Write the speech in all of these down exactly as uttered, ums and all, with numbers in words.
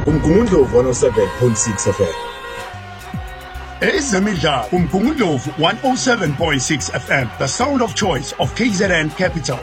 umgungundlovu one oh seven point six F M. Ezemidlalo umgungundlovu one oh seven point six F M, the sound of choice of K Z N Capital.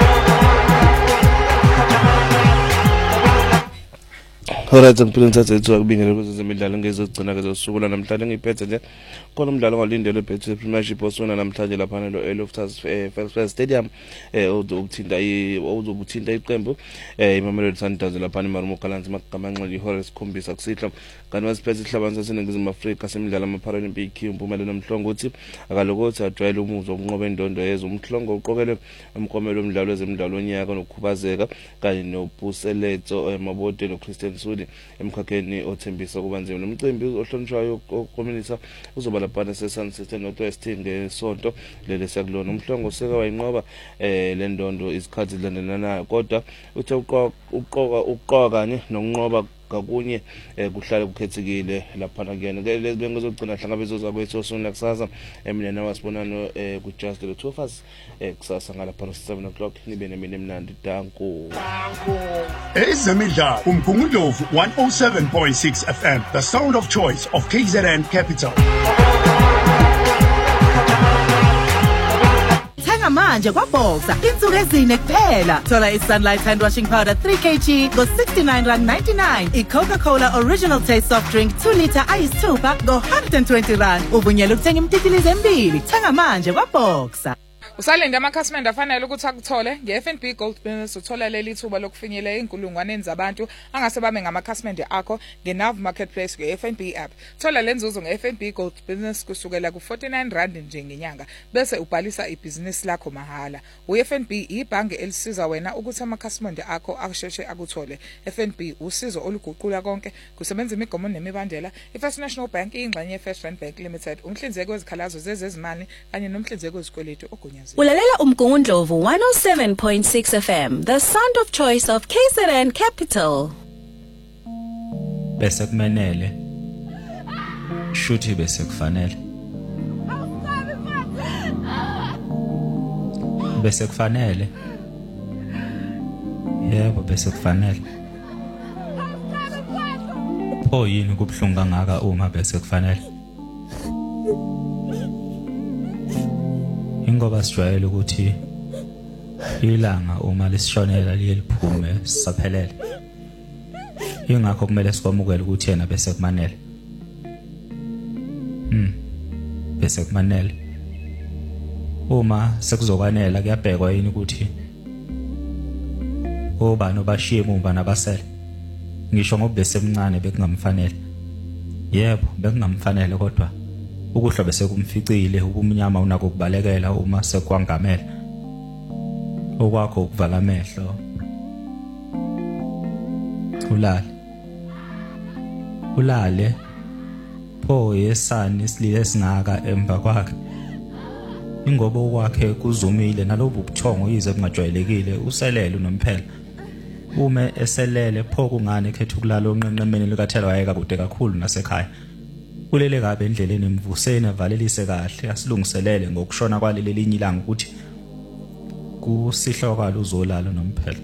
Alright, ngiphinda ngithathe ithuba kubingelela kwezemidlalo ngezogcina ke zosukula namhlanje ngiphethe nje khona umdlalo ngolindelwe eBetway Premiership osona namhlanje lapha no Loftus First Stadium eh uzobuthinta i uzobuthinta iqembu eh iMamelodi Sundowns lapha eMarumo Gallants magamanxele ihora sikhombisa kusihla kanti wasiphethe ihlabanisa saseNingizimu Afrika semidlalo ama-Paralympic impumelelo nomhlongo uthi akalokothi ajwayele umuzwa okunqoba indondo yezwe umhlongo uqokelwe umkomelo womdlalo wezemidlalo onyaka nokukhubazeka kanye nobuseletho emabode noChristian Sudi emkhakheni othembisa kubanzima nomcimbi ohlonishwayo okomunisa uzoba lapha seSunset Northwest ngesonto lele siyakulona umhlongo seka wayinqoba eh le ndondo isikhathi zilandelanayo kodwa uthe uqoqa uqoqa kanye nokunqoba kakunye kuhlale kukhethekile lapha nakuyena ke lezi bengizogcina hlangabezwe zakwethu osona kusasa emina nawasibonano ku Just the Two of Us kusasa ngalapha seven o'clock nibe nemini emnandi danko danko ezemidlalo umgungundlovu one oh seven point six F M, the sound of choice of K Z N Capital. Manje kwaBoxer insuku ezine kuphela thola iSunlight hand washing powder three kilograms go sixty-nine rand ninety-nine, iCoca-Cola original taste soft drink two litre ayisithupha go one hundred twenty rand. Uvunyelwe ukuthenga imtitilizo embili. Thenga manje kwaBoxer. Usalinde amakhasimende afanele ukuthi akuthole nge-F N B Gold Business uthola leli thuba lokufinyelela inkulungwane zabantu angase babe ngamakhasimende akho ngeNav Marketplace nge-F N B app. Thola lenzuzo nge-F N B Gold Business kusukela ku forty-nine rand nje ngenyanga bese ubhalisa ibhizinisi lakho mahala. U-F N B ibhange elisiza wena ukuthi amakhasimende akho asheshe akuthole. F N B usizo oluguqula konke kusebenza imigomo nemibandela. iFirst National Bank iyingxenye yeFirst Rand Bank Limited, umhlinzeki wezikhalazo zezezimali kanye nomhlinzeki wezikweletu ogunya. Ulalela umgungundlovu one oh seven point six F M, the sound of choice of K Z N Capital. Bese kumenele shuthi bese kufanele bese kufanele yebo bese kufanele pho yini kubhlungu kangaka uma bese kufanele ingoba sijwayele ukuthi ilanga uma lisishonela liye liphume sisaphelele ingakho kumele sikwamukele ukuthi yena bese kumanele mm bese kumanele uma sekuzokwanela kuyabhekwa yini ukuthi obani obashiye umba nabasele ngisho ngoba bese emncane bekungamfanele yebo bekungamfanele kodwa ukuhlo bese kumficile ubumnyama unako kubalekela uma sekwangamela okwakho ukuvala amehlo ulale ulale pho yesani silile singaka emva kwakhe ingoba okwakhe kuzumile nalobu buthongo yize bungajwayelekile uselele unomphela ume eselele pho kungane ekhetha ukulala onqenqemeni likathela wayeka kude kakhulu nasekhaya kulele kabe endleleni emvuseni avalelise kahle asilungiselele ngokushona kwaleli linye ilanga ukuthi kusihlo kwalo uzolala nomphela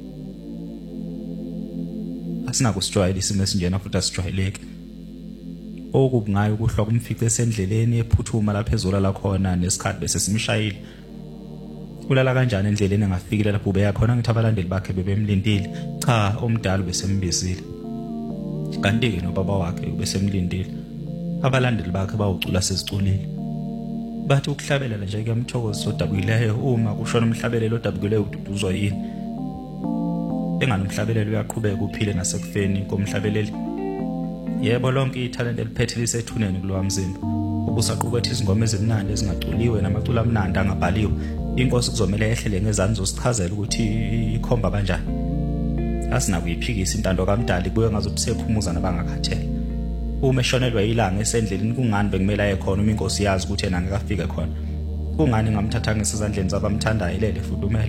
asinakusijwayela isimo esinjena futhi asijwayeleke okubungayo ukuhlwa kumfice esendleleni ephuthuma lapha ezolala khona nesikhathi bese simshayile ulala kanjani endleleni engafikile lapho ubeya khona ngithi abalandeli bakhe bebemlindile cha omdala besembizile kanti ke nobaba wakhe besemlindile abalandeli bakhe bawucula seziculile bathi ukuhlabelela nje kuyamthokoza odabukileyo uma kushona umhlabelelo odabukileyo ududuzwa yini engani umhlabelelo uyaqhubeka uphile nasekufeni komhlabeleli yebo lonke ithalente eliphethe lisethuneni kulowa mzimba ubusaqhubetha izingoma ezimnandi ezingaculiwe namaculo amnandi angabhaliwe inkosi kuzomela ehlele ngezandla zosichazela ukuthi ikhomba kanjani asinakuyiphikisa intando kaMdali kuye ngazobusephumuza nabangakhathela uma eshonelwa ilanga esendleleni kungani bekumela ekhona uma inkosi yazi ukuthi yena ngekafike khona kungani ngamthatha ngesizandleni zabamthandayo ilele fudumele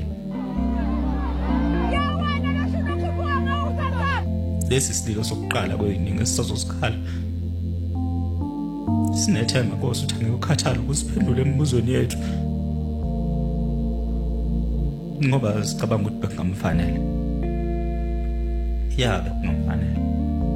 lesi sililo sokuqala kweyiningi esisazosikhala sinethemba Nkosi uthi angeke ukhathala ukusiphendula emibuzweni yethu ngoba sicabanga ukuthi bekungamfanele ya bekungamfanele